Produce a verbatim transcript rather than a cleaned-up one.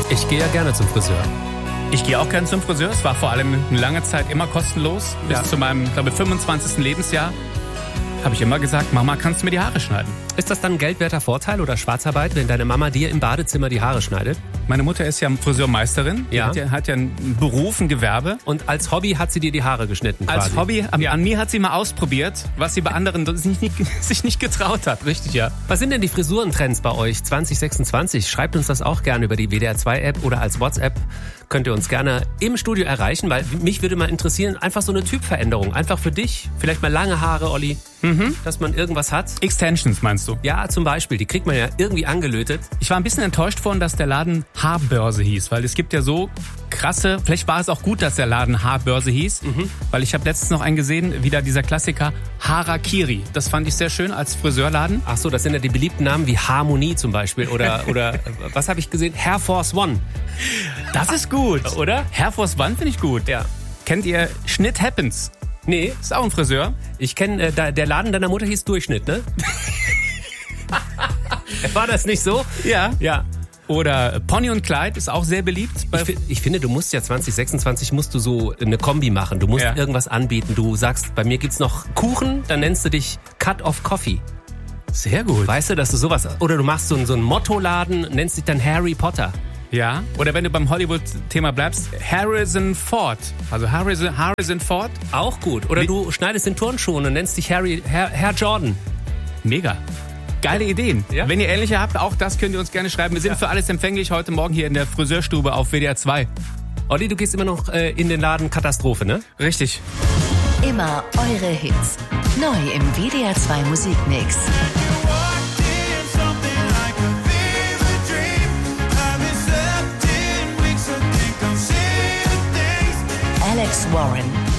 Ich gehe ja gerne zum Friseur. Ich gehe auch gerne zum Friseur. Es war vor allem eine lange Zeit immer kostenlos. Bis Ja. zu meinem, glaube ich, fünfundzwanzigsten Lebensjahr habe ich immer gesagt, Mama, kannst du mir die Haare schneiden? Ist das dann ein geldwerter Vorteil oder Schwarzarbeit, wenn deine Mama dir im Badezimmer die Haare schneidet? Meine Mutter ist ja Friseurmeisterin. Die Ja. hat ja, hat ja einen Beruf, ein Gewerbe. Und als Hobby hat sie dir die Haare geschnitten Als quasi. Hobby, an, Ja. an mir hat sie mal ausprobiert, was sie bei anderen sich nicht, sich nicht getraut hat. Richtig, ja. Was sind denn die Frisurentrends bei euch zwanzig sechsundzwanzig? Schreibt uns das auch gerne über die W D R zwei App oder als WhatsApp. Könnt ihr uns gerne im Studio erreichen, weil mich würde mal interessieren, einfach so eine Typveränderung. Einfach für dich, vielleicht mal lange Haare, Olli, mhm. dass man irgendwas hat. Extensions meinst du? Ja, zum Beispiel, die kriegt man ja irgendwie angelötet. Ich war ein bisschen enttäuscht von, dass der Laden Haarbörse hieß, weil es gibt ja so krasse, vielleicht war es auch gut, dass der Laden Haarbörse hieß, mhm. weil ich habe letztens noch einen gesehen, wieder dieser Klassiker Harakiri. Das fand ich sehr schön als Friseurladen. Ach so, das sind ja die beliebten Namen wie Harmonie zum Beispiel oder, oder was habe ich gesehen? Hair Force One. Das ist gut. Oder? Hair Force One finde ich gut. Ja. Kennt ihr Schnitt Happens? Nee, Ist auch ein Friseur. ich kenne, äh, da- der Laden deiner Mutter hieß Durchschnitt, ne? War das nicht so? Ja. Ja. Oder Pony und Clyde ist auch sehr beliebt. Bei Ich, fi- ich finde, du musst ja zwanzig sechsundzwanzig musst du so eine Kombi machen. Du musst Ja. irgendwas anbieten. Du sagst, bei mir gibt's noch Kuchen, dann nennst du dich Cut of Coffee. sehr gut. Weißt du, dass du sowas... Oder du machst so, einen- so einen Mottoladen, nennst dich dann Harry Potter. Ja. Oder wenn du beim Hollywood-Thema bleibst, Harrison Ford. Also Harrison, Harrison Ford. Auch gut. Oder Wie- du schneidest den Turnschuhen und nennst dich Harry, Herr, Herr Jordan. Mega. Geile Ideen. Ja. Wenn ihr ähnliche habt, auch das könnt ihr uns gerne schreiben. Wir sind Ja. für alles empfänglich heute Morgen hier in der Friseurstube auf W D R zwei. Olli, du gehst immer noch äh, in den Laden Katastrophe, ne? Richtig. Immer eure Hits. Neu im W D R zwei Musikmix. Alex Warren.